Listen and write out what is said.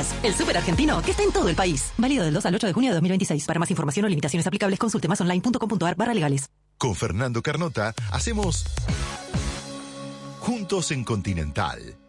Más, el súper argentino que está en todo el país. Válido del 2 al 8 de junio de 2026. Para más información o limitaciones aplicables, consulte masonline.com.ar/legales. Con Fernando Carnota hacemos Juntos en Continental.